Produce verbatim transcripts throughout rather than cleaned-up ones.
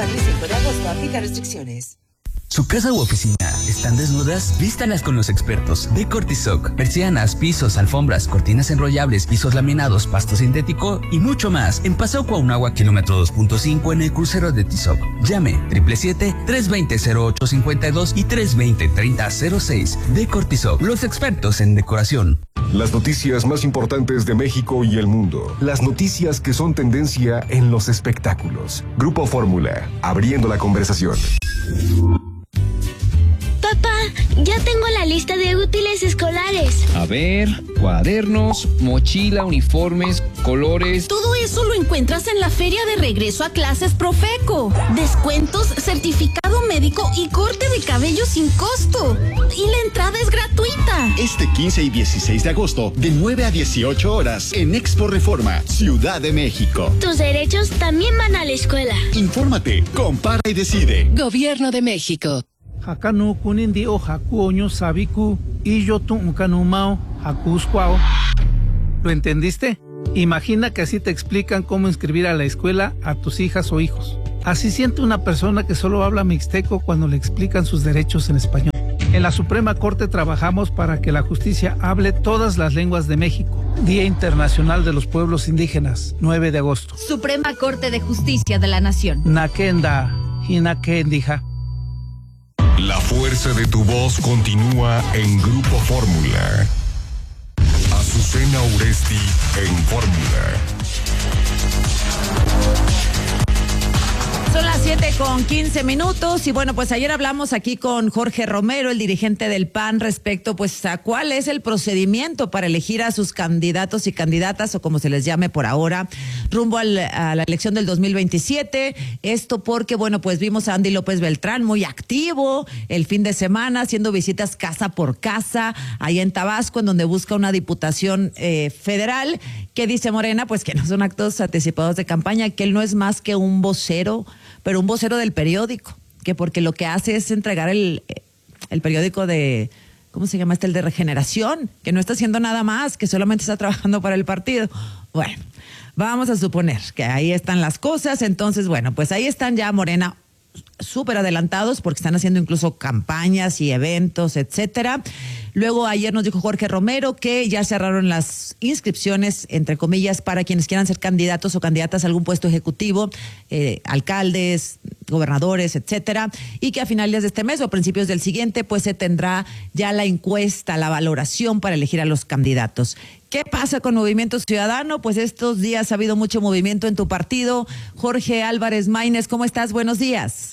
cuatro y cinco de agosto. Aplica restricciones. ¿Su casa u oficina están desnudas? Vístalas con los expertos de Cortisoc. Persianas, pisos, alfombras, cortinas enrollables, pisos laminados, pasto sintético y mucho más. En Paseo Cuauhnáhuac, kilómetro dos punto cinco, en el crucero de Tizoc. Llame siete siete siete, tres dos cero, cero ocho cinco dos y tres dos cero, tres cero cero seis. De Cortisoc, los expertos en decoración. Las noticias más importantes de México y el mundo. Las noticias que son tendencia en los espectáculos. Grupo Fórmula, abriendo la conversación. Papá, ya tengo la lista de útiles escolares. A ver, cuadernos, mochila, uniformes, colores. Todo eso lo encuentras en la feria de regreso a clases Profeco. Descuentos, certificado médico y corte de cabello sin costo. Y la entrada es gratuita. Este quince y dieciséis de agosto, de nueve a dieciocho horas, en Expo Reforma, Ciudad de México. Tus derechos también van a la escuela. Infórmate, compara y decide. Gobierno de México. Hakanu kunindi o hakuoño sabiku y yo tu unkanumao hakuscuao. ¿Lo entendiste? Imagina que así te explican cómo inscribir a la escuela a tus hijas o hijos. Así siente una persona que solo habla mixteco cuando le explican sus derechos en español. En la Suprema Corte trabajamos para que la justicia hable todas las lenguas de México. Día Internacional de los Pueblos Indígenas, nueve de agosto. Suprema Corte de Justicia de la Nación. Nakenda, hinakendija. La fuerza de tu voz continúa en Grupo Fórmula. Azucena Uresti en Fórmula. Son las siete con quince minutos y bueno, pues ayer hablamos aquí con Jorge Romero, el dirigente del P A N, respecto pues a cuál es el procedimiento para elegir a sus candidatos y candidatas, o como se les llame por ahora, rumbo al, a la elección del dos mil veintisiete. Esto porque, bueno, pues vimos a Andy López Beltrán muy activo el fin de semana, haciendo visitas casa por casa, allá en Tabasco, en donde busca una diputación eh, federal. ¿Qué dice Morena? Pues que no son actos anticipados de campaña, que él no es más que un vocero, pero un vocero del periódico, que porque lo que hace es entregar el, el periódico de, ¿cómo se llama este? El de Regeneración, que no está haciendo nada más, que solamente está trabajando para el partido. Bueno, vamos a suponer que ahí están las cosas. Entonces, bueno, pues ahí están ya Morena súper adelantados porque están haciendo incluso campañas y eventos, etcétera. Luego ayer nos dijo Jorge Romero que ya cerraron las inscripciones, entre comillas, para quienes quieran ser candidatos o candidatas a algún puesto ejecutivo, eh, alcaldes, gobernadores, etcétera, y que a finales de este mes o a principios del siguiente, pues se tendrá ya la encuesta, la valoración para elegir a los candidatos. ¿Qué pasa con Movimiento Ciudadano? Pues estos días ha habido mucho movimiento en tu partido. Jorge Álvarez Maínez, ¿cómo estás? Buenos días.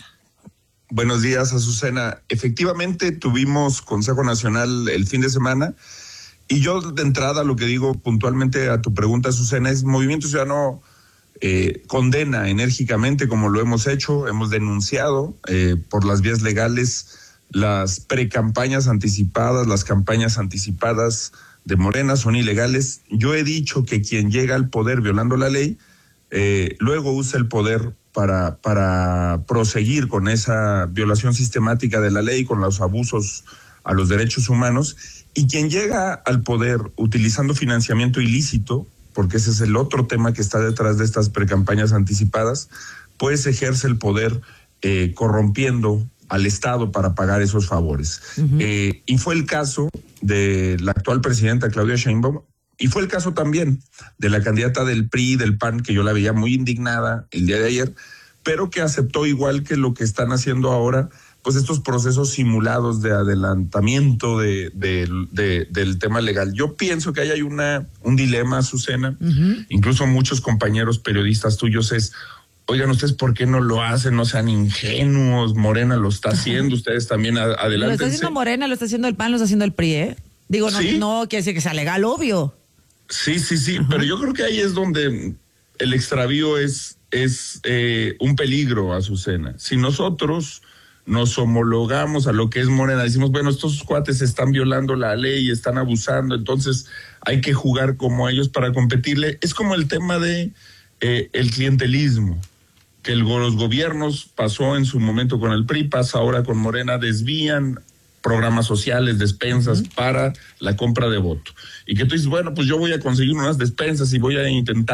Buenos días, Azucena. Efectivamente, tuvimos Consejo Nacional el fin de semana y yo de entrada lo que digo puntualmente a tu pregunta, Azucena, es Movimiento Ciudadano eh, condena enérgicamente, como lo hemos hecho, hemos denunciado eh, por las vías legales las precampañas anticipadas, las campañas anticipadas de Morena son ilegales. Yo he dicho que quien llega al poder violando la ley, eh, luego usa el poder para para proseguir con esa violación sistemática de la ley, con los abusos a los derechos humanos, y quien llega al poder utilizando financiamiento ilícito, porque ese es el otro tema que está detrás de estas precampañas anticipadas, pues ejerce el poder eh, corrompiendo al Estado para pagar esos favores. Uh-huh. Eh, y fue el caso de la actual presidenta Claudia Sheinbaum, y fue el caso también de la candidata del P R I, del P A N, que yo la veía muy indignada el día de ayer, pero que aceptó, igual que lo que están haciendo ahora, pues estos procesos simulados de adelantamiento de, de, de, del tema legal. Yo pienso que ahí hay una, un dilema, Azucena, uh-huh. Incluso muchos compañeros periodistas tuyos es, oigan, ¿ustedes por qué no lo hacen? No sean ingenuos, Morena lo está haciendo, ustedes también adelántense. Lo está haciendo Morena, lo está haciendo el P A N, lo está haciendo el P R I, ¿eh? Digo, no, ¿sí? No quiere decir que sea legal, obvio. Sí, sí, sí, uh-huh. Pero yo creo que ahí es donde el extravío es, es eh, un peligro, Azucena. Si nosotros nos homologamos a lo que es Morena, decimos, bueno, estos cuates están violando la ley, están abusando, entonces hay que jugar como ellos para competirle. Es como el tema de eh, el clientelismo, que el, los gobiernos pasó en su momento con el P R I, pasa ahora con Morena, desvían programas sociales, despensas uh-huh. para la compra de voto. Y que tú dices, bueno, pues yo voy a conseguir unas despensas y voy a intentar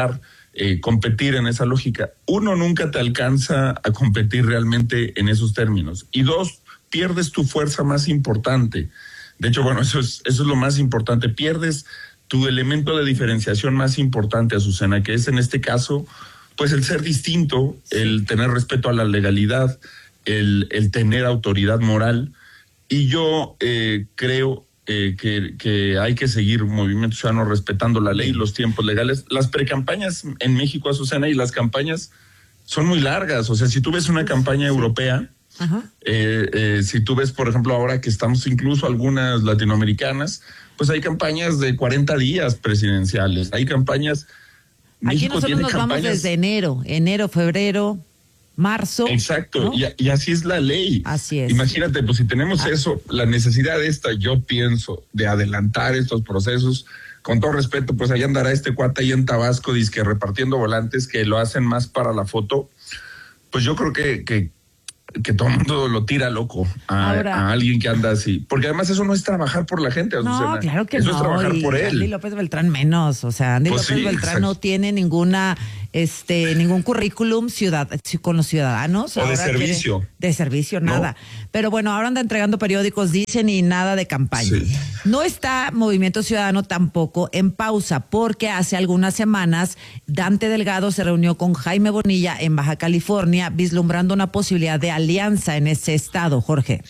eh, competir en esa lógica. Uno, nunca te alcanza a competir realmente en esos términos. Y dos, pierdes tu fuerza más importante. De hecho, bueno, eso es, eso es lo más importante. Pierdes tu elemento de diferenciación más importante, Azucena, que es en este caso, pues el ser distinto, el tener respeto a la legalidad, el, el tener autoridad moral. Y yo eh, creo eh, que, que hay que seguir Movimiento Ciudadano respetando la ley y los tiempos legales. Las precampañas en México, Azucena, y las campañas son muy largas. O sea, si tú ves una campaña europea, Ajá. Eh, eh, si tú ves, por ejemplo, ahora que estamos incluso algunas latinoamericanas, pues hay campañas de cuarenta días presidenciales, hay campañas... Aquí México nosotros tiene nos campañas, vamos desde enero, enero, febrero, marzo. Exacto, ¿no? y, y así es la ley. Así es. Imagínate, pues si tenemos ah. eso, la necesidad esta, yo pienso, de adelantar estos procesos, con todo respeto, pues ahí andará este cuate ahí en Tabasco, dizque repartiendo volantes que lo hacen más para la foto. Pues yo creo que... que que todo el mundo lo tira loco a, Ahora, a alguien que anda así. Porque además eso no es trabajar por la gente, Azucena. No, claro que eso no. Eso es trabajar y por él. Andy López Beltrán menos. O sea, Andy pues López sí, Beltrán exacto. no tiene ninguna, este, ningún currículum ciudad, con los ciudadanos. O ahora de servicio. Quiere, de servicio, nada. No. Pero bueno, ahora anda entregando periódicos, dicen, y nada de campaña. Sí. No está Movimiento Ciudadano tampoco en pausa, porque hace algunas semanas Dante Delgado se reunió con Jaime Bonilla en Baja California, vislumbrando una posibilidad de alianza en ese estado, Jorge.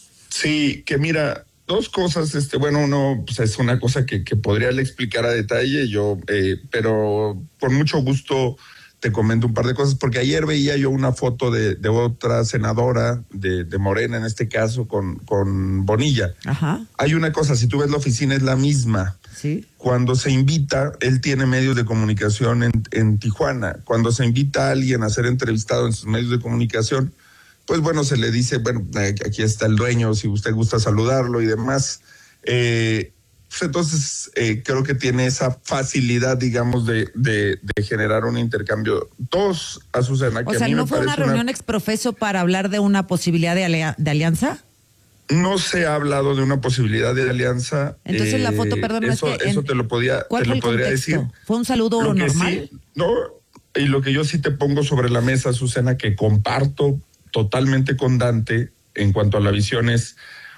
Sí, que mira, dos cosas, este, bueno, uno pues es una cosa que, que podría le explicar a detalle, yo, eh, pero con mucho gusto te comento un par de cosas, porque ayer veía yo una foto de, de otra senadora de, de Morena, en este caso, con, con Bonilla. Ajá. Hay una cosa, si tú ves la oficina es la misma. Sí. Cuando se invita, él tiene medios de comunicación en, en Tijuana. Cuando se invita a alguien a ser entrevistado en sus medios de comunicación, pues bueno, se le dice, bueno, aquí está el dueño, si usted gusta saludarlo y demás. Eh, pues entonces, eh, creo que tiene esa facilidad, digamos, de, de, de generar un intercambio. Dos, Azucena, que o sea, a mí ¿no me fue una reunión una... exprofeso para hablar de una posibilidad de, alia de alianza? No se ha hablado de una posibilidad de alianza. Entonces eh, la foto, perdón, eso, es que eso en... te lo podía, ¿Cuál te fue lo el podría contexto? decir. ¿Fue un saludo lo normal? Sí, no, y lo que yo sí te pongo sobre la mesa, Azucena, que comparto totalmente con Dante en cuanto a la visión, es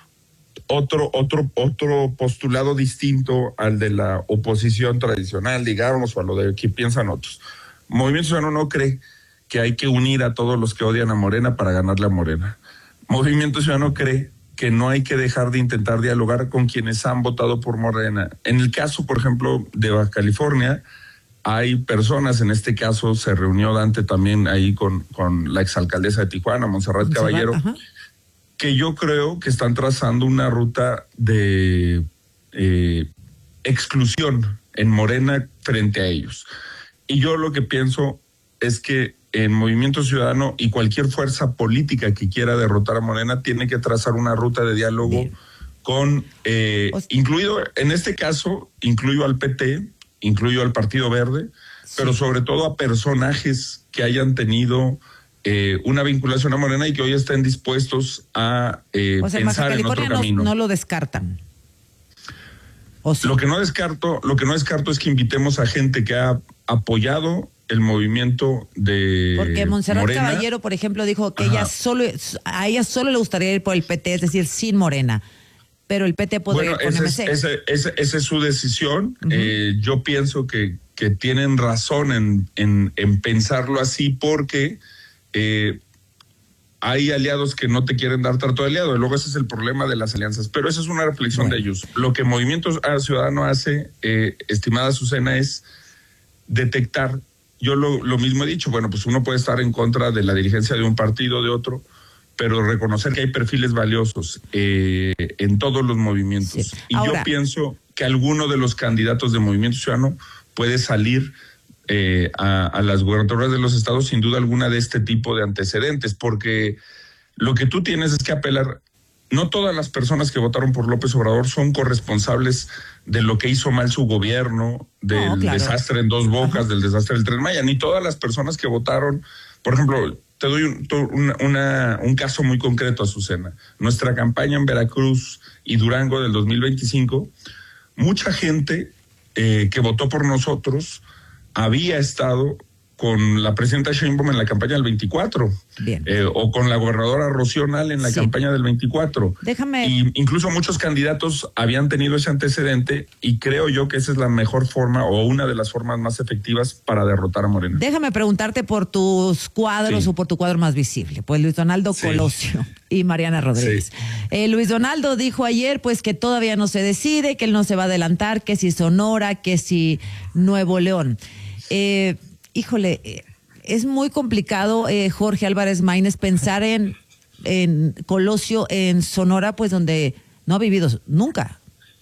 otro, otro, otro postulado distinto al de la oposición tradicional, digamos, o a lo de que piensan otros. Movimiento Ciudadano no cree que hay que unir a todos los que odian a Morena para ganarle a Morena. Movimiento Ciudadano cree que no hay que dejar de intentar dialogar con quienes han votado por Morena. En el caso, por ejemplo, de Baja California, hay personas, en este caso se reunió Dante también ahí con, con la exalcaldesa de Tijuana, Montserrat Caballero, ajá. que yo creo que están trazando una ruta de eh, exclusión en Morena frente a ellos. Y yo lo que pienso es que en Movimiento Ciudadano y cualquier fuerza política que quiera derrotar a Morena tiene que trazar una ruta de diálogo Bien. con, eh, o sea, incluido, en este caso, incluyo al P T, incluyo al Partido Verde, sí. pero sobre todo a personajes que hayan tenido eh, una vinculación a Morena y que hoy estén dispuestos a eh, o sea, pensar en otro no, camino. No lo descartan. ¿O sí? Lo que no descarto, lo que no descarto es que invitemos a gente que ha apoyado el movimiento de Porque Montserrat Morena. Caballero, por ejemplo, dijo que Ajá. ella solo, a ella solo le gustaría ir por el P T, es decir, sin Morena. Pero el P T podría bueno, ir con ese M C. Es, ese, ese, esa es su decisión. Uh-huh. eh, yo pienso que, que tienen razón en, en, en pensarlo así porque eh, hay aliados que no te quieren dar trato de aliado. Y luego ese es el problema de las alianzas. Pero esa es una reflexión bueno. de ellos. Lo que Movimiento Ciudadano hace, eh, estimada Azucena, es detectar. Yo lo, lo mismo he dicho. Bueno, pues uno puede estar en contra de la dirigencia de un partido o de otro, pero reconocer que hay perfiles valiosos eh, en todos los movimientos. Sí. Y Ahora, yo pienso que alguno de los candidatos de Movimiento Ciudadano puede salir eh, a, a las gubernaturas de los estados sin duda alguna de este tipo de antecedentes, porque lo que tú tienes es que apelar. No todas las personas que votaron por López Obrador son corresponsables de lo que hizo mal su gobierno, del no, claro. desastre en Dos Bocas, Ajá. del desastre del Tren Maya, ni todas las personas que votaron, por ejemplo, te doy un, una, una, un caso muy concreto, Azucena. Nuestra campaña en Veracruz y Durango del dos mil veinticinco, mucha gente eh, que votó por nosotros había estado con la presidenta Sheinbaum en la campaña del veinticuatro. Bien. Eh, o con la gobernadora Rocío Nale en la sí. campaña del veinticuatro. Déjame. Y incluso muchos candidatos habían tenido ese antecedente y creo yo que esa es la mejor forma o una de las formas más efectivas para derrotar a Morena. Déjame preguntarte por tus cuadros sí. o por tu cuadro más visible, pues Luis Donaldo sí. Colosio y Mariana Rodríguez. Sí. Eh, Luis Donaldo dijo ayer pues que todavía no se decide, que él no se va a adelantar, que si Sonora, que si Nuevo León. Eh, híjole, eh, es muy complicado, eh, Jorge Álvarez Maínez, pensar en, en Colosio, en Sonora, pues donde no ha vivido nunca.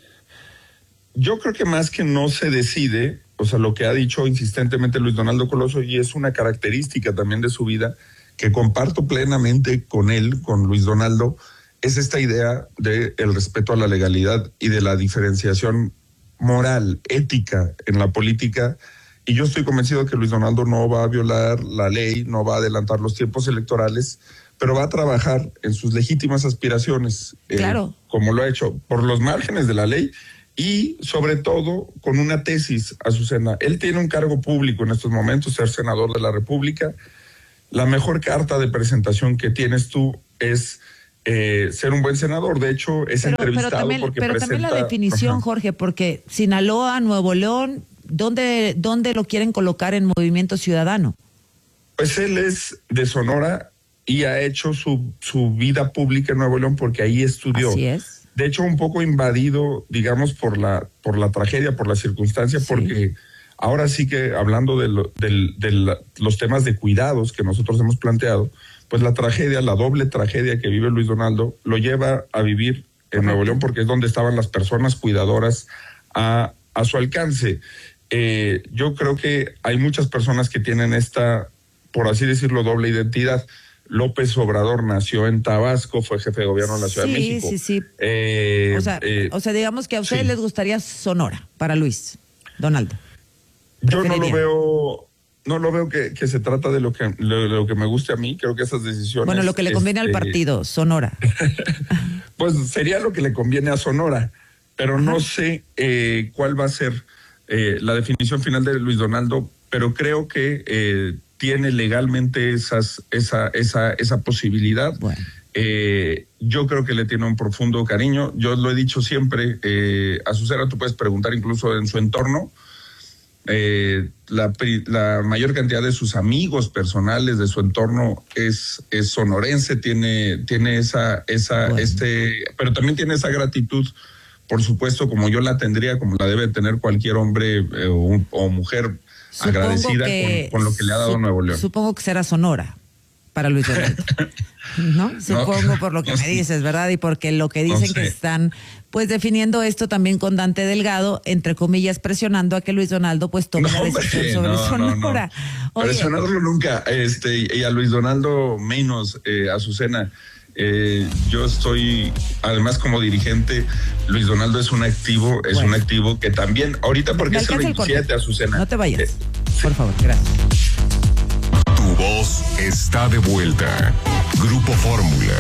Yo creo que más que no se decide, o sea, lo que ha dicho insistentemente Luis Donaldo Colosio, y es una característica también de su vida, que comparto plenamente con él, con Luis Donaldo, es esta idea de el respeto a la legalidad y de la diferenciación moral, ética en la política. Y yo estoy convencido que Luis Donaldo no va a violar la ley, no va a adelantar los tiempos electorales, pero va a trabajar en sus legítimas aspiraciones, claro. eh, como lo ha hecho, por los márgenes de la ley y sobre todo con una tesis, Azucena. Él tiene un cargo público en estos momentos, ser senador de la República. La mejor carta de presentación que tienes tú es eh, ser un buen senador. De hecho, es pero, entrevistado pero también, porque pero presenta... también la definición, ajá. Jorge, porque Sinaloa, Nuevo León, ¿dónde, ¿dónde lo quieren colocar en Movimiento Ciudadano? Pues él es de Sonora y ha hecho su, su vida pública en Nuevo León porque ahí estudió. Así es. De hecho, un poco invadido, digamos, por la, por la tragedia, por la circunstancia, sí. porque ahora sí que hablando de, lo, de, de la, los temas de cuidados que nosotros hemos planteado, pues la tragedia, la doble tragedia que vive Luis Donaldo, lo lleva a vivir en Correcto. Nuevo León porque es donde estaban las personas cuidadoras a, a su alcance. Eh, yo creo que hay muchas personas que tienen esta, por así decirlo, doble identidad. López Obrador nació en Tabasco, fue jefe de gobierno de la Ciudad sí, de México. Sí, sí, sí. Eh, o, sea, eh, o sea, digamos que a ustedes sí. les gustaría Sonora para Luis Donaldo. Yo no lo veo, no lo veo que, que se trata de lo que, lo, lo que me guste a mí. Creo que esas decisiones. Bueno, lo que le conviene este, al partido, Sonora. Pues sería lo que le conviene a Sonora, pero Ajá. no sé eh, cuál va a ser eh, la definición final de Luis Donaldo, pero creo que eh, tiene legalmente esas, esa, esa, esa posibilidad. Bueno. Eh, yo creo que le tiene un profundo cariño. Yo lo he dicho siempre, eh, Azucena, tú puedes preguntar incluso en su entorno. Eh, la, la mayor cantidad de sus amigos personales, de su entorno, es, es sonorense, tiene, tiene esa, esa, bueno. este, pero también tiene esa gratitud, por supuesto, como yo la tendría, como la debe tener cualquier hombre eh, o, o mujer. Supongo agradecida que, con, con lo que le ha dado su, Nuevo León. Supongo que será Sonora para Luis Donaldo. ¿No? Supongo no, por lo que no, me dices, ¿verdad? Y porque lo que dicen no sé. que están pues definiendo esto también con Dante Delgado, entre comillas, presionando a que Luis Donaldo pues tome no, la decisión hombre, sobre no, Sonora. No, no. Presionarlo nunca, este, y a Luis Donaldo menos, eh, Azucena. Eh, yo estoy, además como dirigente, Luis Donaldo es un activo, es bueno. un activo que también, ahorita porque es el veintisiete, Azucena. No te vayas, eh, por favor, gracias. Tu voz está de vuelta. Grupo Fórmula.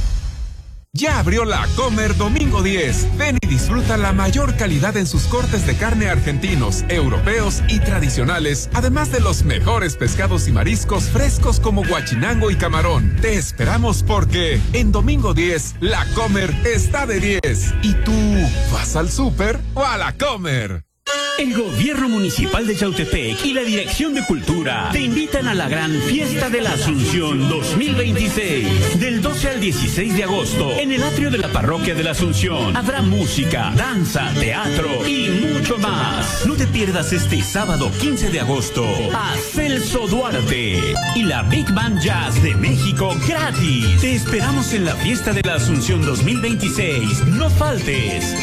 Ya abrió la Comer Domingo diez. Ven y disfruta la mayor calidad en sus cortes de carne argentinos, europeos y tradicionales, además de los mejores pescados y mariscos frescos como guachinango y camarón. Te esperamos porque en Domingo diez, la Comer está de diez. ¿Y tú vas al súper o a la Comer? El Gobierno Municipal de Yautepec y la Dirección de Cultura te invitan a la gran Fiesta de la Asunción dos mil veintiséis. Del doce al dieciséis de agosto, en el atrio de la Parroquia de la Asunción, habrá música, danza, teatro y mucho más. No te pierdas este sábado quince de agosto a Celso Duarte y la Big Band Jazz de México gratis. Te esperamos en la Fiesta de la Asunción dos mil veintiséis. No faltes.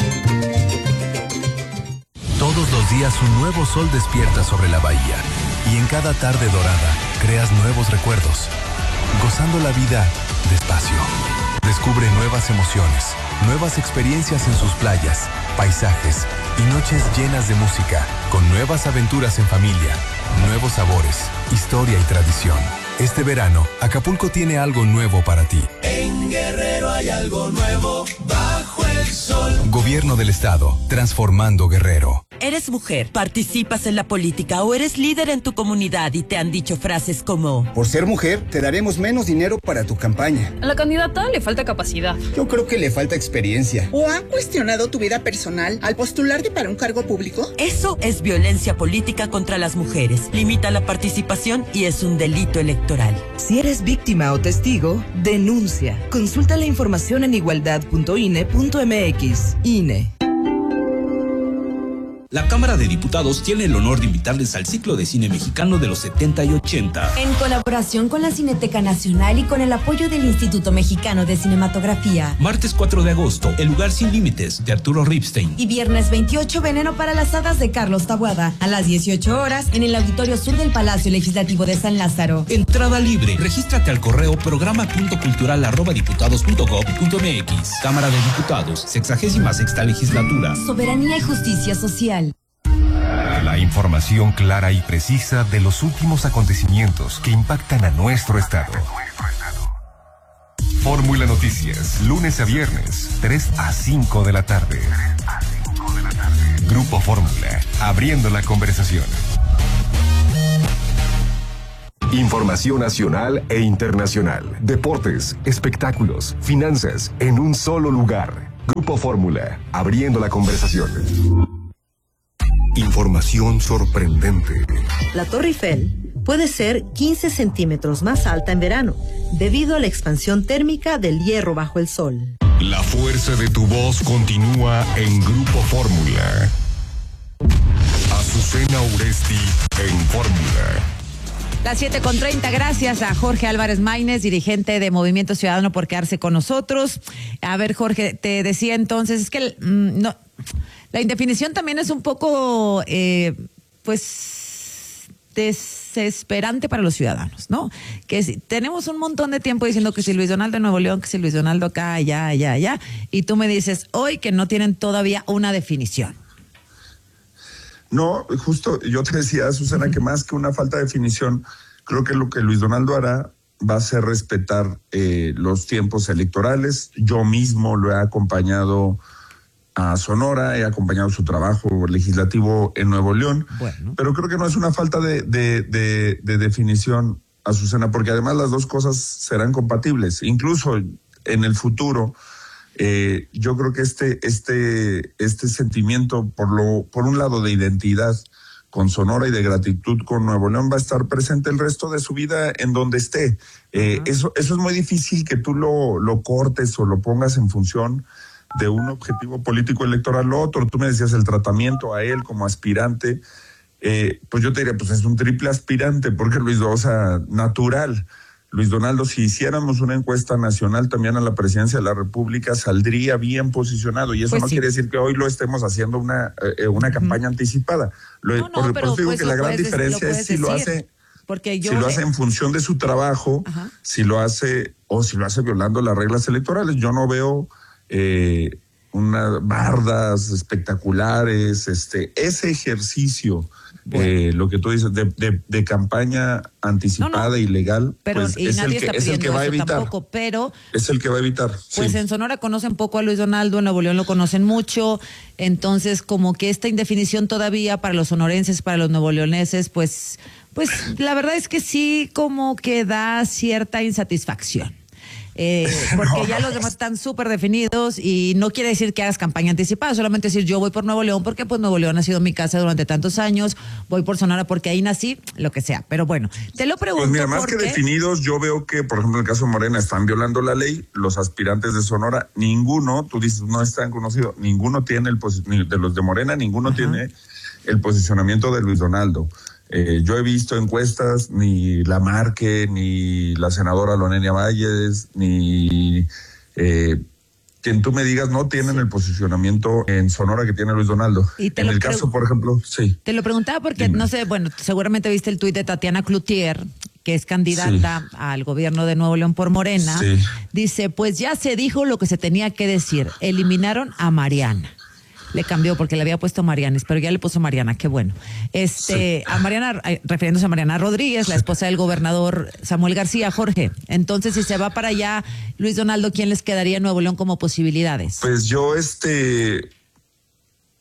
Todos los días un nuevo sol despierta sobre la bahía y en cada tarde dorada creas nuevos recuerdos, gozando la vida despacio. Descubre nuevas emociones, nuevas experiencias en sus playas, paisajes y noches llenas de música, con nuevas aventuras en familia, nuevos sabores, historia y tradición. Este verano, Acapulco tiene algo nuevo para ti. En Guerrero hay algo nuevo bajo el sol. Gobierno del Estado, transformando Guerrero. Eres mujer, participas en la política o eres líder en tu comunidad y te han dicho frases como: por ser mujer, te daremos menos dinero para tu campaña. A la candidata le falta capacidad. Yo creo que le falta experiencia. ¿O han cuestionado tu vida personal al postularte para un cargo público? Eso es violencia política contra las mujeres. Limita la participación y es un delito electoral. Si eres víctima o testigo, denuncia. Consulta la información en igualdad punto i n e punto m x. I N E. La Cámara de Diputados tiene el honor de invitarles al ciclo de cine mexicano de los setenta y ochenta. En colaboración con la Cineteca Nacional y con el apoyo del Instituto Mexicano de Cinematografía. Martes cuatro de agosto, El lugar sin límites, de Arturo Ripstein. Y viernes veintiocho, Veneno para las hadas, de Carlos Taboada. A las dieciocho horas, en el Auditorio Sur del Palacio Legislativo de San Lázaro. Entrada libre. Regístrate al correo programa punto cultural arroba diputados punto gob punto m x. Cámara de Diputados, sexagésima sexta legislatura. Soberanía y justicia social. La información clara y precisa de los últimos acontecimientos que impactan a nuestro estado. Fórmula Noticias, lunes a viernes, tres a cinco de la tarde. Grupo Fórmula, abriendo la conversación. Información nacional e internacional, deportes, espectáculos, finanzas, en un solo lugar. Grupo Fórmula, abriendo la conversación. Información sorprendente. La Torre Eiffel puede ser quince centímetros más alta en verano, debido a la expansión térmica del hierro bajo el sol. La fuerza de tu voz continúa en Grupo Fórmula. Azucena Uresti en Fórmula. Las siete con treinta, gracias a Jorge Álvarez Maínez, dirigente de Movimiento Ciudadano, por quedarse con nosotros. A ver, Jorge, te decía entonces, es que mmm, no, la indefinición también es un poco, eh, pues, desesperante para los ciudadanos, ¿no? Que si, tenemos un montón de tiempo diciendo que si Luis Donaldo en Nuevo León, que si Luis Donaldo acá, allá, allá, allá, y tú me dices hoy que no tienen todavía una definición. No, justo yo te decía, Susana, que más que una falta de definición, creo que lo que Luis Donaldo hará va a ser respetar eh, los tiempos electorales. Yo mismo lo he acompañado a Sonora, he acompañado su trabajo legislativo en Nuevo León, bueno. Pero creo que no es una falta de, de, de, de definición, Azucena, porque además las dos cosas serán compatibles. Incluso en el futuro, Eh, yo creo que este, este, este sentimiento, por lo, por un lado de identidad con Sonora y de gratitud con Nuevo León, va a estar presente el resto de su vida en donde esté. Eh, uh-huh. eso, eso es muy difícil que tú lo, lo cortes o lo pongas en función de un objetivo político electoral u otro. Tú me decías el tratamiento a él como aspirante, eh, pues yo te diría, pues es un triple aspirante, porque Luis, o sea, natural. Luis Donaldo, si hiciéramos una encuesta nacional también a la presidencia de la República, saldría bien posicionado, y eso pues no sí. quiere decir que hoy lo estemos haciendo una eh, una campaña uh-huh. anticipada. Lo, no, no, por, pero por eso digo pues que la gran puedes, diferencia lo es si lo hace, porque yo si lo le... hace en función de su trabajo, uh-huh. si lo hace o si lo hace violando las reglas electorales. Yo no veo eh, unas bardas espectaculares, este ese ejercicio. Bueno. Eh, lo que tú dices de, de, de campaña anticipada, no, no. ilegal, pero, pues y es, nadie el que, está es el que va a evitar. Tampoco, pero es el que va a evitar. Pues sí. En Sonora conocen poco a Luis Donaldo, en Nuevo León lo conocen mucho, entonces como que esta indefinición todavía para los sonorenses, para los nuevoleoneses, pues, pues la verdad es que sí como que da cierta insatisfacción. Eh, porque no. ya los demás están súper definidos y no quiere decir que hagas campaña anticipada, solamente decir yo voy por Nuevo León porque pues Nuevo León ha sido mi casa durante tantos años, voy por Sonora porque ahí nací, lo que sea, pero bueno, te lo pregunto. Pues mira, más porque... que definidos, yo veo que, por ejemplo, en el caso de Morena están violando la ley, los aspirantes de Sonora, ninguno, tú dices no están conocidos, ninguno tiene el posicionamiento, de los de Morena, ninguno Ajá. tiene el posicionamiento de Luis Donaldo. Eh, yo he visto encuestas, ni la Marque, ni la senadora Lonenia Valles, ni eh, quien tú me digas, no tienen sí. el posicionamiento en Sonora que tiene Luis Donaldo. Y te en lo el pre- caso, por ejemplo, sí. Te lo preguntaba porque, Dime. no sé, bueno, seguramente viste el tuit de Tatiana Cloutier, que es candidata sí. al gobierno de Nuevo León por Morena. Sí. Dice, pues ya se dijo lo que se tenía que decir, eliminaron a Mariana. Le cambió porque le había puesto Marianes, pero ya le puso Mariana, qué bueno. Este, sí. a Mariana, refiriéndose a Mariana Rodríguez, la esposa del gobernador Samuel García, Jorge. Entonces, si se va para allá, Luis Donaldo, ¿quién les quedaría en Nuevo León como posibilidades? Pues yo, este,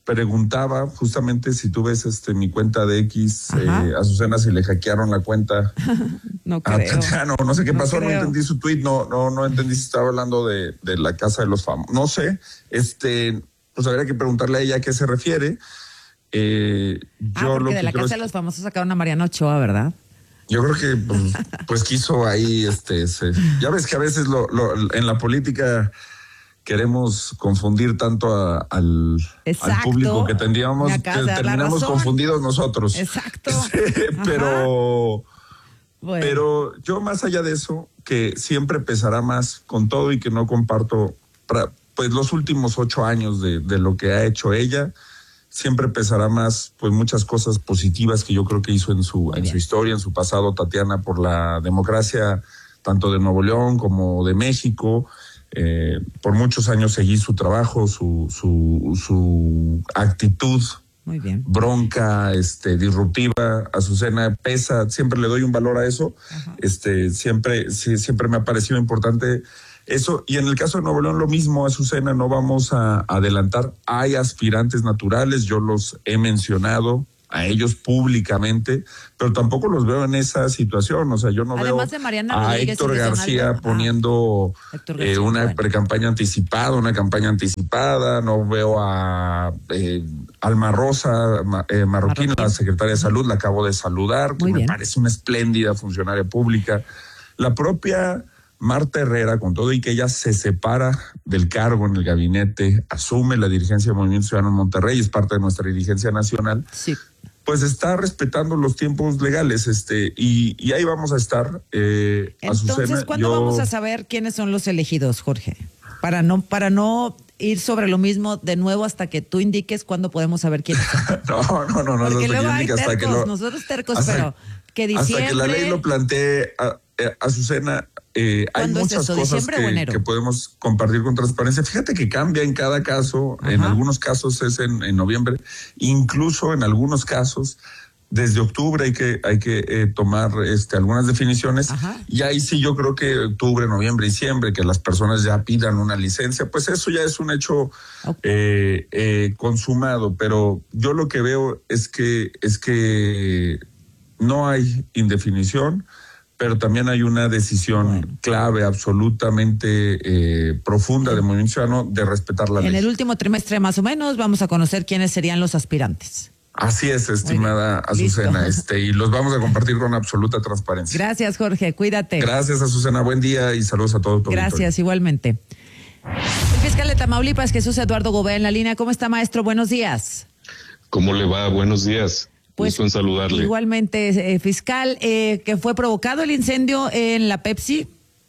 preguntaba justamente si tú ves este mi cuenta de X, eh, Azucena, si le hackearon la cuenta. No creo. A Tatiana, no, no sé qué No pasó, creo. no entendí su tweet, no, no, no entendí si estaba hablando de, de la casa de los famosos. No sé, este, pues habría que preguntarle a ella a qué se refiere. Eh, Ah, yo porque lo de que la creo Casa es- de los Famosos sacaron a Mariano Ochoa, ¿verdad? Yo creo que pues, pues quiso ahí, este, se- ya ves que a veces lo, lo- en la política queremos confundir tanto a- al, al Exacto. público que tendríamos, Me que acabas de dar la terminamos razón. confundidos nosotros. Exacto. pero, Bueno. pero yo más allá de eso, que siempre pesará más con todo y que no comparto, pra- pues los últimos ocho años de, de lo que ha hecho ella, siempre pesará más, pues muchas cosas positivas que yo creo que hizo en su, en su historia, en su pasado, Tatiana, por la democracia, tanto de Nuevo León como de México. Eh, por muchos años seguí su trabajo, su, su, su actitud. Muy bien. Bronca, este, disruptiva. Azucena pesa, siempre le doy un valor a eso. Este, siempre, sí, siempre me ha parecido importante eso. Y en el caso de Nuevo León, lo mismo, Azucena, no vamos a adelantar. Hay aspirantes naturales, yo los he mencionado a ellos públicamente, pero tampoco los veo en esa situación. O sea, yo no Además veo de Mariana a Rodríguez y Héctor de García Donaldo. Ah, poniendo Héctor eh, García, una bueno. precampaña anticipada, una campaña anticipada. No veo a eh, Alma Rosa Ma- eh, Marroquín, la secretaria de Salud, la acabo de saludar, que Muy me bien. parece una espléndida funcionaria pública. La propia Marta Herrera, con todo y que ella se separa del cargo en el gabinete, asume la dirigencia del Movimiento Ciudadano en Monterrey, es parte de nuestra dirigencia nacional, sí. pues está respetando los tiempos legales, este, y, y ahí vamos a estar. Eh, Entonces, Azucena, ¿cuándo yo- vamos a saber quiénes son los elegidos, Jorge? Para no, para no ir sobre lo mismo de nuevo hasta que tú indiques cuándo podemos saber quiénes son. No, no, no, no. Porque hasta que luego hay indique, hasta que tercos, lo- nosotros tercos, hasta- pero que diciembre... Hasta que la ley lo plantee, a, eh, Azucena, eh, hay ¿Cuándo es muchas eso, cosas diciembre o que, enero? que podemos compartir con transparencia. Fíjate que cambia en cada caso, en algunos casos es en, en noviembre, incluso en algunos casos desde octubre hay que hay que eh, tomar este algunas definiciones. Y ahí sí yo creo que octubre, noviembre, diciembre, que las personas ya pidan una licencia, pues eso ya es un hecho eh, eh, consumado. Pero yo lo que veo es que es que no hay indefinición, pero también hay una decisión clave, absolutamente eh, profunda del Movimiento Ciudadano de respetar la En ley. el último trimestre más o menos vamos a conocer quiénes serían los aspirantes. Así es, estimada Azucena, Listo. este, y los vamos a compartir con absoluta transparencia. Gracias, Jorge, cuídate. Gracias, Azucena, buen día y saludos a todos. Gracias, igualmente. El fiscal de Tamaulipas, Jesús Eduardo Gobea, en la línea. ¿Cómo está, maestro? Buenos días. ¿Cómo le va? Buenos días. Pues, Gusto en saludarle. Igualmente, eh, fiscal, eh, que fue provocado el incendio en la Pepsi.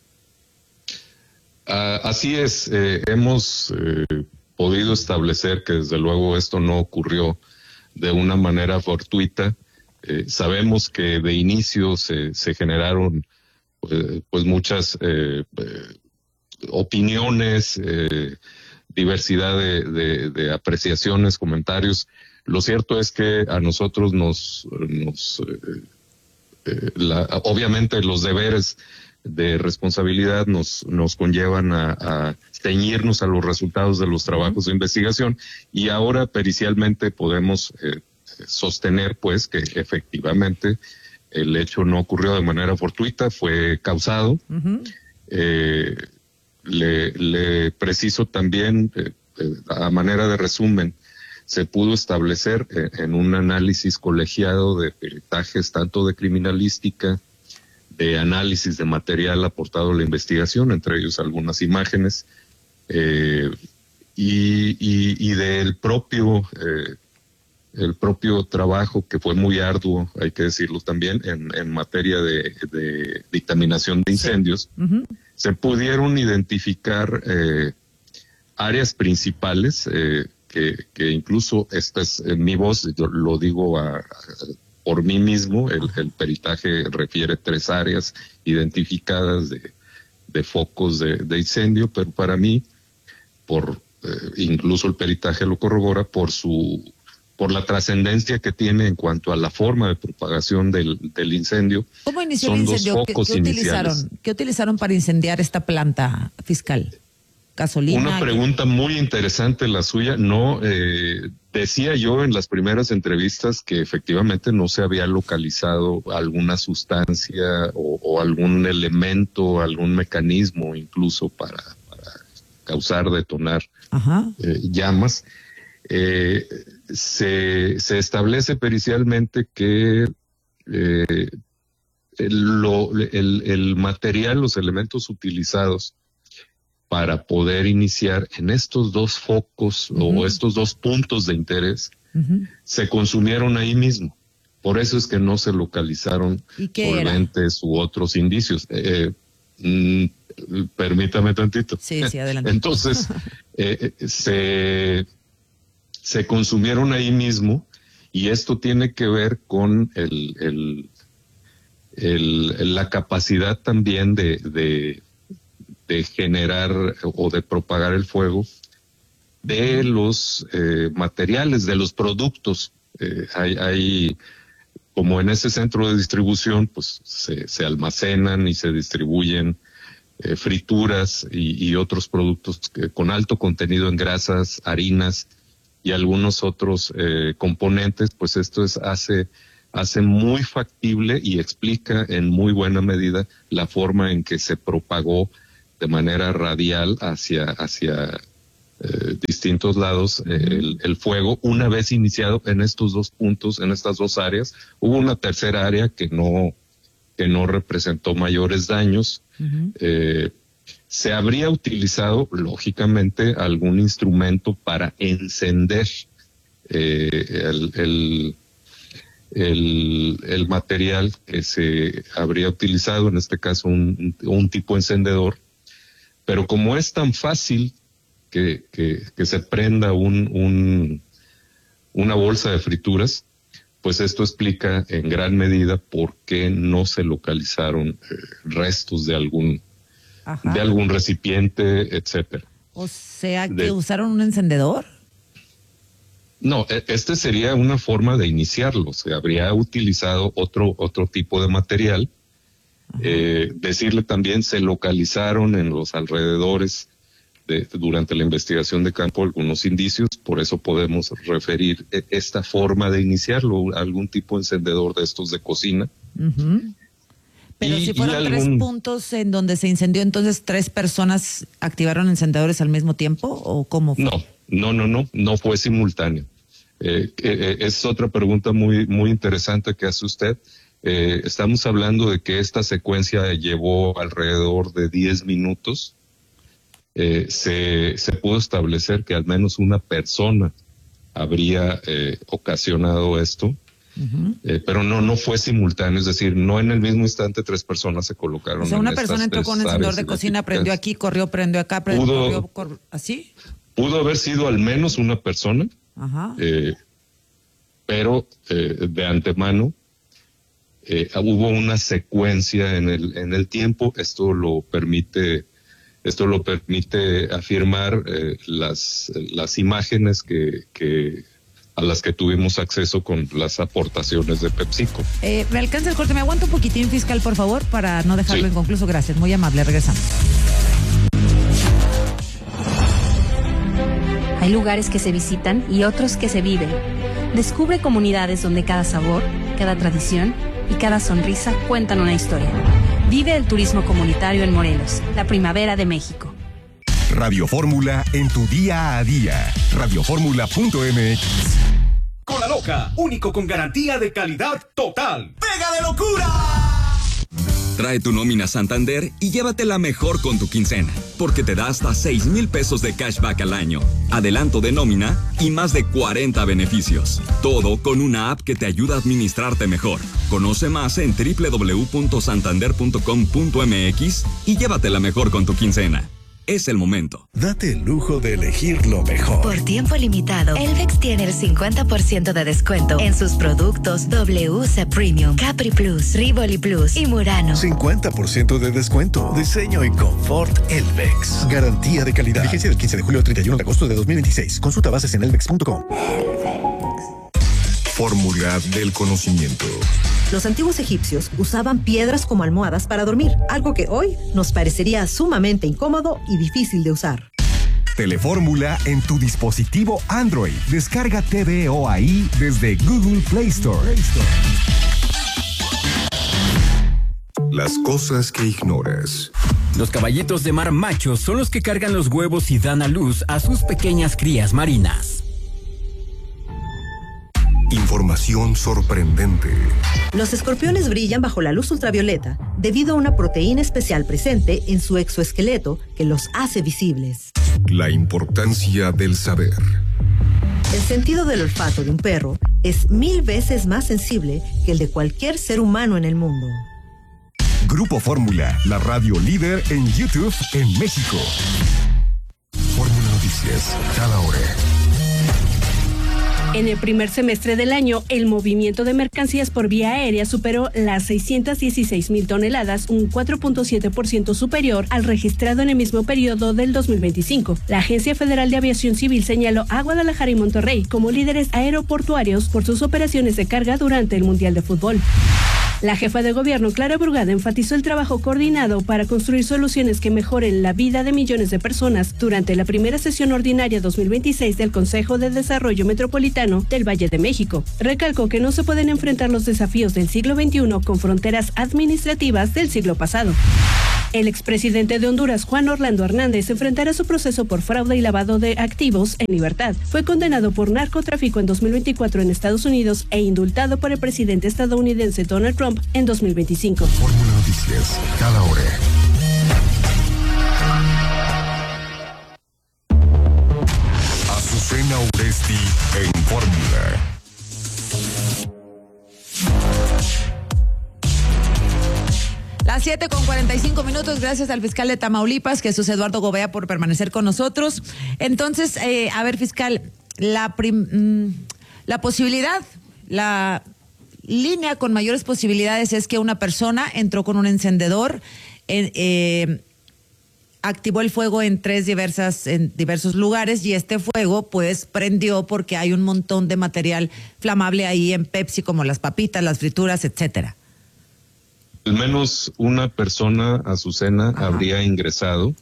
Ah, así es, eh, hemos eh, podido establecer que desde luego esto no ocurrió de una manera fortuita. Eh, sabemos que de inicio se, se generaron eh, pues muchas eh, eh, opiniones, eh, diversidad de, de, de apreciaciones, comentarios. Lo cierto es que a nosotros nos, nos eh, eh, la, obviamente los deberes de responsabilidad nos, nos conllevan a, a ceñirnos a los resultados de los trabajos de investigación, y ahora pericialmente podemos eh, sostener pues que efectivamente el hecho no ocurrió de manera fortuita, fue causado. Uh-huh. Eh, le, le preciso también, eh, eh, a manera de resumen, se pudo establecer eh, en un análisis colegiado de peritajes tanto de criminalística, de análisis de material aportado a la investigación, entre ellos algunas imágenes, eh, y, y, y del propio eh, el propio trabajo, que fue muy arduo, hay que decirlo también, en, en materia de, de dictaminación de incendios. Uh-huh. Se pudieron identificar eh, áreas principales, eh, que, que incluso esta es en mi voz, yo lo digo a, a, por mí mismo, el, el peritaje refiere tres áreas identificadas de, de focos de, de incendio, pero para mí, por eh, incluso el peritaje lo corrobora por su por la trascendencia que tiene en cuanto a la forma de propagación del, del incendio. ¿Cómo inició Son el dos incendio? ¿Qué, focos qué utilizaron? iniciales. ¿Qué utilizaron para incendiar esta planta, fiscal? ¿Gasolina? Una pregunta muy interesante la suya. No, eh, decía yo en las primeras entrevistas que efectivamente no se había localizado alguna sustancia o, o algún elemento, algún mecanismo incluso para, para causar, detonar eh, llamas. Eh, se, se establece pericialmente que eh, el, lo, el, el material, los elementos utilizados para poder iniciar en estos dos focos uh-huh. o estos dos puntos de interés, uh-huh. se consumieron ahí mismo. Por eso es que no se localizaron solventes u otros indicios. Eh, mm, permítame tantito. Sí, sí, adelante. Entonces, eh, se, se consumieron ahí mismo, y esto tiene que ver con el, el, el, la capacidad también de... de de generar o de propagar el fuego de los eh, materiales, de los productos. Eh, hay, hay, como en ese centro de distribución, pues se, se almacenan y se distribuyen eh, frituras y, y otros productos que, con alto contenido en grasas, harinas y algunos otros eh, componentes, pues esto es, hace, hace muy factible y explica en muy buena medida la forma en que se propagó de manera radial hacia, hacia eh, distintos lados eh, el, el fuego. Una vez iniciado en estos dos puntos, en estas dos áreas, hubo una tercera área que no, que no representó mayores daños. Uh-huh. Eh, se habría utilizado, lógicamente, algún instrumento para encender eh, el, el, el, el material que se habría utilizado, en este caso un, un tipo encendedor. Pero como es tan fácil que, que, que se prenda un, un, una bolsa de frituras, pues esto explica en gran medida por qué no se localizaron eh, restos de algún, Ajá. de algún recipiente, etcétera. O sea, ¿que de, usaron un encendedor? No, este sería una forma de iniciarlo. Se habría utilizado otro, otro tipo de material. Eh, decirle también, se localizaron en los alrededores de, durante la investigación de campo algunos indicios, por eso podemos referir esta forma de iniciarlo, algún tipo de encendedor de estos de cocina. Uh-huh. Pero y, si fueron tres algún... puntos en donde se incendió, entonces tres personas activaron encendedores al mismo tiempo, ¿o cómo fue? No, no, no, no, no fue simultáneo. Eh, eh, es otra pregunta muy, muy interesante que hace usted. Eh, estamos hablando de que esta secuencia llevó alrededor de diez minutos. Eh, se, se pudo establecer que al menos una persona habría eh, ocasionado esto, uh-huh. eh, pero no, no fue simultáneo, es decir, no en el mismo instante tres personas se colocaron. O sea, una en persona entró con un encendedor de cocina, prendió aquí, corrió, prendió acá, prendió, pudo, corrió, corrió, ¿así? Pudo haber sido al menos una persona, Ajá. Eh, pero eh, de antemano Eh, hubo una secuencia en el en el tiempo. Esto lo permite esto lo permite afirmar eh, las las imágenes que que a las que tuvimos acceso con las aportaciones de PepsiCo. Eh, me alcanza el corte, me aguanta un poquitín, fiscal, por favor, para no dejarlo sí. inconcluso. Gracias, muy amable. Regresamos. Hay lugares que se visitan y otros que se viven. Descubre comunidades donde cada sabor, cada tradición y cada sonrisa cuentan una historia. Vive el turismo comunitario en Morelos, la primavera de México. Radio Fórmula en tu día a día. radio fórmula punto m x. Cola Loca, único con garantía de calidad total. ¡Pega de locura! Trae tu nómina Santander y llévatela mejor con tu quincena, porque te da hasta seis mil pesos de cashback al año, adelanto de nómina y más de cuarenta beneficios. Todo con una app que te ayuda a administrarte mejor. Conoce más en doble u doble u doble u punto santander punto com punto m x y llévatela mejor con tu quincena. Es el momento. Date el lujo de elegir lo mejor. Por tiempo limitado, Elvex tiene el cincuenta por ciento de descuento en sus productos W C Premium, Capri Plus, Rivoli Plus y Murano. cincuenta por ciento de descuento. Diseño y confort Elvex. Garantía de calidad. Vigencia del quince de julio al treinta y uno de agosto de dos mil veintiséis. Consulta bases en elvex punto com. Fórmula del conocimiento. Los antiguos egipcios usaban piedras como almohadas para dormir, algo que hoy nos parecería sumamente incómodo y difícil de usar. Telefórmula en tu dispositivo Android. Descarga T V O A I desde Google Play Store. Play Store. Las cosas que ignoras. Los caballitos de mar machos son los que cargan los huevos y dan a luz a sus pequeñas crías marinas. Información sorprendente. Los escorpiones brillan bajo la luz ultravioleta debido a una proteína especial presente en su exoesqueleto que los hace visibles. La importancia del saber. El sentido del olfato de un perro es mil veces más sensible que el de cualquier ser humano en el mundo. Grupo Fórmula, la radio líder en YouTube en México. Fórmula Noticias, cada hora. En el primer semestre del año, el movimiento de mercancías por vía aérea superó las seiscientas dieciséis mil toneladas, un cuatro punto siete por ciento superior al registrado en el mismo periodo del dos mil veinticinco. La Agencia Federal de Aviación Civil señaló a Guadalajara y Monterrey como líderes aeroportuarios por sus operaciones de carga durante el Mundial de Fútbol. La jefa de gobierno, Clara Brugada, enfatizó el trabajo coordinado para construir soluciones que mejoren la vida de millones de personas durante la primera sesión ordinaria dos mil veintiséis del Consejo de Desarrollo Metropolitano del Valle de México. Recalcó que no se pueden enfrentar los desafíos del siglo veintiuno con fronteras administrativas del siglo pasado. El expresidente de Honduras, Juan Orlando Hernández, enfrentará su proceso por fraude y lavado de activos en libertad. Fue condenado por narcotráfico en dos mil veinticuatro en Estados Unidos e indultado por el presidente estadounidense Donald Trump en dos mil veinticinco. Fórmula Noticias, cada hora. Azucena Uresti en Fórmula. Las siete con cuarenta y cinco minutos, gracias al fiscal de Tamaulipas, Jesús Eduardo Gobea, por permanecer con nosotros. Entonces, eh, a ver, fiscal, la, prim, la posibilidad, la línea con mayores posibilidades es que una persona entró con un encendedor, eh, eh, activó el fuego en tres diversas, en diversos lugares y este fuego pues prendió porque hay un montón de material flamable ahí en Pepsi, como las papitas, las frituras, etcétera. Al menos una persona, Azucena, Ajá. habría ingresado.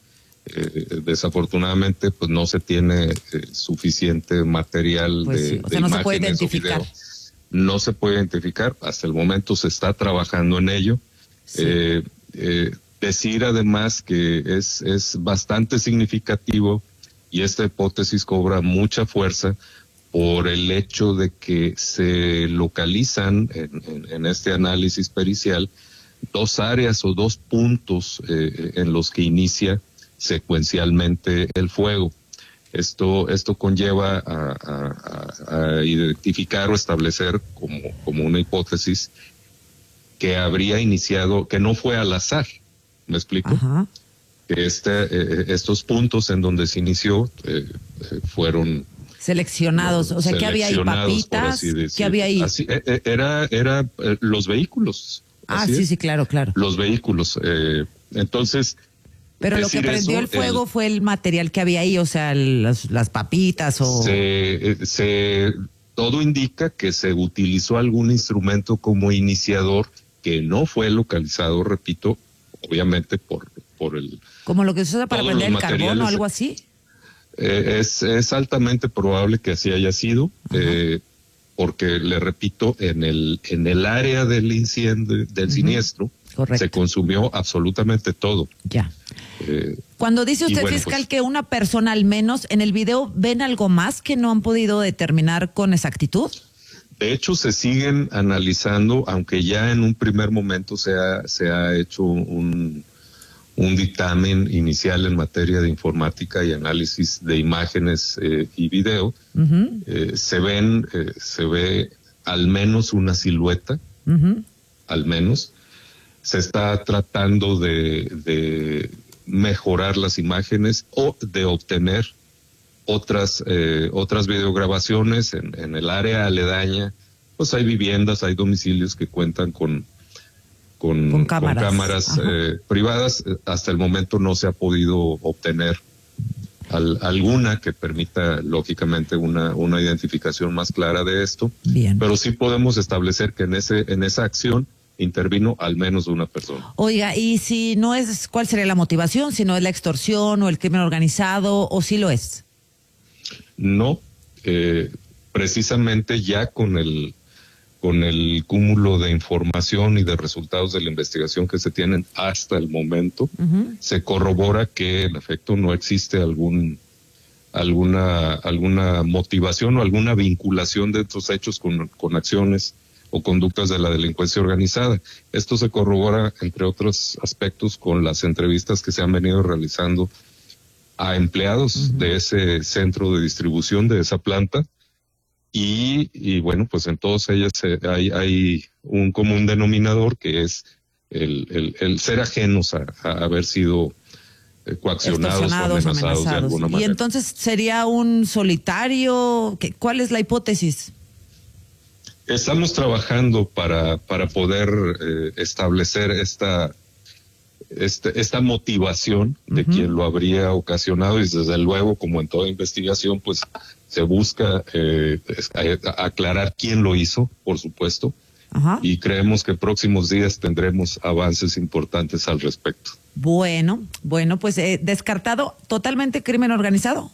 Eh, desafortunadamente, pues no se tiene eh, suficiente material pues de, sí. o sea, de no imágenes se puede identificar. o video. No se puede identificar. Hasta el momento se está trabajando en ello. Sí. Eh, eh, decir además que es, es bastante significativo y esta hipótesis cobra mucha fuerza por el hecho de que se localizan en, en, en este análisis pericial dos áreas o dos puntos eh, en los que inicia secuencialmente el fuego. Esto, esto conlleva a, a, a identificar o establecer como, como una hipótesis que habría iniciado, que no fue al azar, ¿me explico? Ajá. Que este, eh, estos puntos en donde se inició eh, eh, fueron seleccionados, o sea, ¿qué había ahí? Papitas, ¿qué había ahí? Así, eh, era, era eh, los vehículos. Ah, sí, es. sí, claro, claro. Los vehículos. Eh, entonces. Pero lo que prendió eso, el fuego el, fue el material que había ahí, o sea, las, las papitas o. Se, se, todo indica que se utilizó algún instrumento como iniciador que no fue localizado, repito, obviamente por, por el. Como lo que se usa para prender el carbón o algo así. Eh, es, es altamente probable que así haya sido. Eh, porque le repito, en el en el área del incendio, del uh-huh. siniestro, Correcto. se consumió absolutamente todo. Ya. Eh, Cuando dice usted, bueno, fiscal, pues, que una persona al menos, en el video, ¿ven algo más que no han podido determinar con exactitud? De hecho, se siguen analizando, aunque ya en un primer momento se ha, se ha hecho un, un dictamen inicial en materia de informática y análisis de imágenes eh, y video. Uh-huh. Eh, se ven, eh, se ve al menos una silueta, uh-huh. al menos. Se está tratando de, de mejorar las imágenes o de obtener otras, eh, otras videograbaciones en, en el área aledaña. Pues hay viviendas, hay domicilios que cuentan con Con, con cámaras, con cámaras eh, privadas. Hasta el momento no se ha podido obtener al, alguna que permita, lógicamente, una, una identificación más clara de esto. Bien. Pero sí podemos establecer que en ese en esa acción intervino al menos una persona. Oiga, y si no es, ¿cuál sería la motivación? Si no es la extorsión o el crimen organizado, o si lo es. No, eh, precisamente ya con el con el cúmulo de información y de resultados de la investigación que se tienen hasta el momento, uh-huh. se corrobora que en efecto no existe algún alguna alguna motivación o alguna vinculación de estos hechos con, con acciones o conductas de la delincuencia organizada. Esto se corrobora, entre otros aspectos, con las entrevistas que se han venido realizando a empleados uh-huh. de ese centro de distribución, de esa planta, y, y bueno, pues en todas ellas hay, hay un común denominador que es el, el, el ser ajenos a, a haber sido eh, coaccionados o amenazados, amenazados de alguna manera. Y entonces, ¿sería un solitario? ¿Cuál es la hipótesis? Estamos trabajando para, para poder eh, establecer esta, este, esta motivación de uh-huh. quien lo habría ocasionado, y desde luego, como en toda investigación, pues se busca eh, aclarar quién lo hizo, por supuesto, uh-huh. y creemos que en próximos días tendremos avances importantes al respecto. Bueno, bueno, pues eh, descartado totalmente crimen organizado.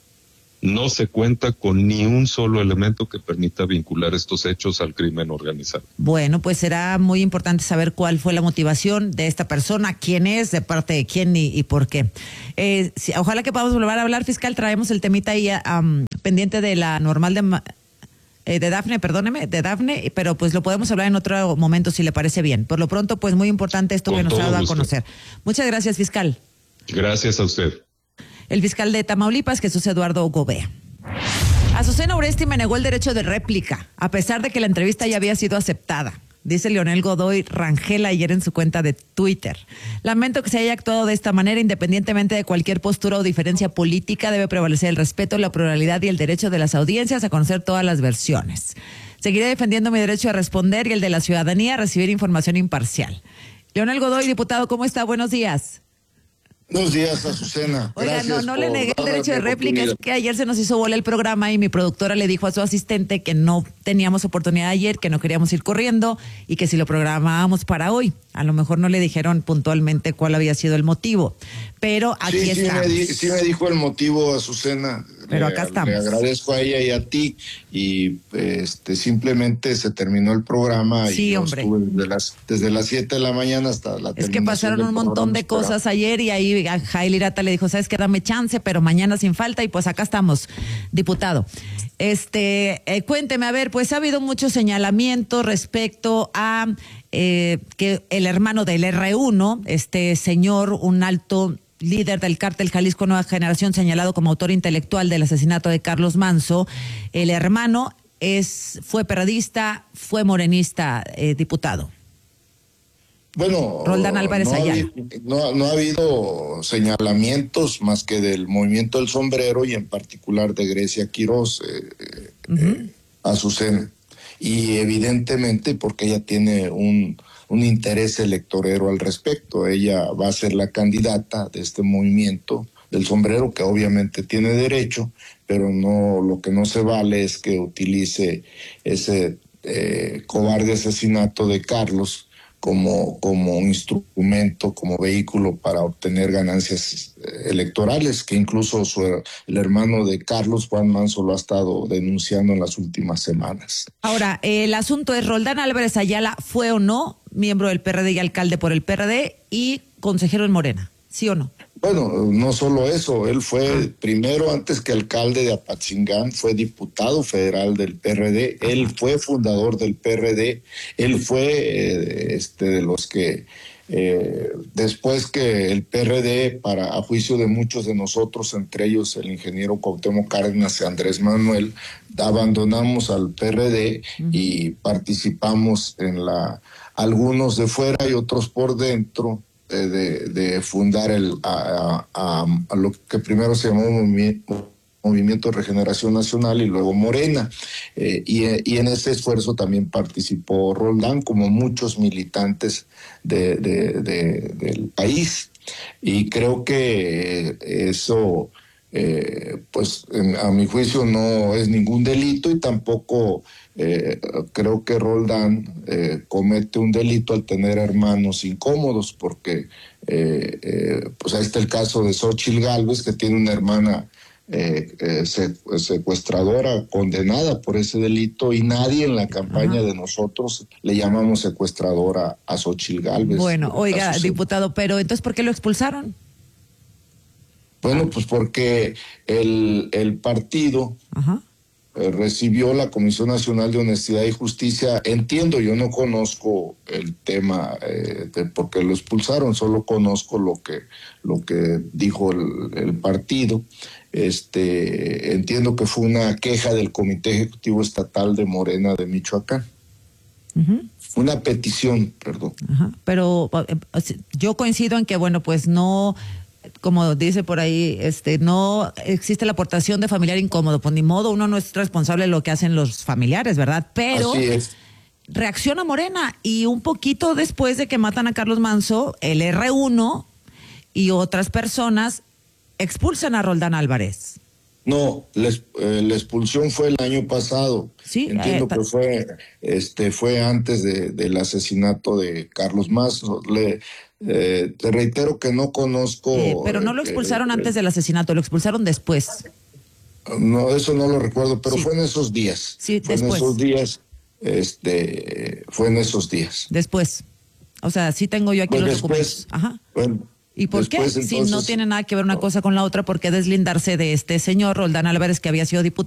No se cuenta con ni un solo elemento que permita vincular estos hechos al crimen organizado. Bueno, pues será muy importante saber cuál fue la motivación de esta persona, quién es, de parte de quién y, y por qué. Eh, si, ojalá que podamos volver a hablar, fiscal. Traemos el temita ahí um, pendiente de la normal de, eh, de Dafne, perdóneme, de Dafne, pero pues lo podemos hablar en otro momento si le parece bien. Por lo pronto, pues muy importante esto que nos ha dado a conocer. Muchas gracias, fiscal. Gracias a usted. El fiscal de Tamaulipas, Jesús Eduardo Gobea. Azucena Uresti me negó el derecho de réplica, a pesar de que la entrevista ya había sido aceptada, dice Leonel Godoy Rangel ayer en su cuenta de Twitter. Lamento que se haya actuado de esta manera, independientemente de cualquier postura o diferencia política, debe prevalecer el respeto, la pluralidad y el derecho de las audiencias a conocer todas las versiones. Seguiré defendiendo mi derecho a responder y el de la ciudadanía a recibir información imparcial. Leonel Godoy, diputado, ¿cómo está? Buenos días. Buenos días, Azucena. Oiga, no, no le negué el derecho de réplica, es que ayer se nos hizo bola el programa y mi productora le dijo a su asistente que no teníamos oportunidad ayer, que no queríamos ir corriendo y que si lo programábamos para hoy. A lo mejor no le dijeron puntualmente cuál había sido el motivo, pero aquí sí, sí estamos. Me di, sí me dijo el motivo, Azucena. Pero le, acá estamos. Le agradezco a ella y a ti, y este simplemente se terminó el programa. Sí, y yo hombre. estuve desde las, desde las siete de la mañana hasta la Es que pasaron un montón de esperando. cosas ayer y ahí a Jail Irata le dijo, sabes qué, dame chance, pero mañana sin falta, y pues acá estamos, diputado. Este, eh, cuénteme, a ver, pues ha habido muchos señalamientos respecto a eh, que el hermano del erre uno, este señor, un alto líder del cártel Jalisco Nueva Generación, señalado como autor intelectual del asesinato de Carlos Manzo, el hermano es fue perredista, fue morenista, eh, diputado. Bueno, Roldán Álvarez no, Ayala. ha, no, no ha habido señalamientos más que del movimiento del sombrero y en particular de Grecia Quiroz, eh, uh-huh. eh, Azucena. Y evidentemente porque ella tiene un, un interés electorero al respecto. Ella va a ser la candidata de este movimiento del sombrero, que obviamente tiene derecho, pero no, lo que no se vale es que utilice ese eh, cobarde asesinato de Carlos como, como instrumento, como vehículo para obtener ganancias electorales, que incluso su, el hermano de Carlos, Juan Manzo, lo ha estado denunciando en las últimas semanas. Ahora, el asunto es, Roldán Álvarez Ayala fue o no miembro del P R D y alcalde por el P R D y consejero en Morena, ¿sí o no? Bueno, no solo eso, él fue primero, antes que alcalde de Apatzingán, fue diputado federal del P R D, él fue fundador del P R D, él fue eh, este de los que eh, después que el P R D, para a juicio de muchos de nosotros, entre ellos el ingeniero Cuauhtémoc Cárdenas y Andrés Manuel, abandonamos al P R D uh-huh. y participamos en la, algunos de fuera y otros por dentro, De, de fundar el a, a, a lo que primero se llamó Movimiento, Movimiento de Regeneración Nacional y luego Morena. Eh, y, y en ese esfuerzo también participó Roldán, como muchos militantes de, de, de, del país. Y creo que eso eh, pues en, a mi juicio no es ningún delito y tampoco eh, creo que Roldán eh, comete un delito al tener hermanos incómodos, porque eh, eh, pues ahí está el caso de Xóchitl Gálvez, que tiene una hermana Eh, eh, secuestradora condenada por ese delito, y nadie en la campaña Ajá. de nosotros le llamamos secuestradora a Xóchitl Gálvez. Bueno, oiga, diputado, pero entonces ¿por qué lo expulsaron? Bueno, pues porque el, el partido Ajá. eh, recibió la Comisión Nacional de Honestidad y Justicia. Entiendo, yo no conozco el tema eh, de por qué lo expulsaron, solo conozco lo que, lo que dijo el, el partido. Este, entiendo que fue una queja del Comité Ejecutivo Estatal de Morena de Michoacán. Uh-huh. Una petición, perdón. Ajá. Pero yo coincido en que, bueno, pues no, como dice por ahí, este, no existe la aportación de familiar incómodo. Pues ni modo, uno no es responsable de lo que hacen los familiares, ¿verdad? Pero así es. Reacciona Morena, y un poquito después de que matan a Carlos Manzo, el erre uno y otras personas expulsan a Roldán Álvarez. No, la, eh, la expulsión fue el año pasado. Sí, entiendo eh, que fue, este, fue antes de, del asesinato de Carlos Manzo. Le, eh, te reitero que no conozco. Eh, pero no lo expulsaron eh, antes del asesinato, lo expulsaron después. No, eso no lo recuerdo, pero sí. fue en esos días. Sí, fue después. en esos días. Este, fue en esos días. Después. O sea, sí tengo yo aquí pues los después, documentos. Ajá. Bueno, ¿Y por qué? entonces, si no tiene nada que ver una cosa con la otra, ¿por qué deslindarse de este señor Roldán Álvarez, que había sido diputado?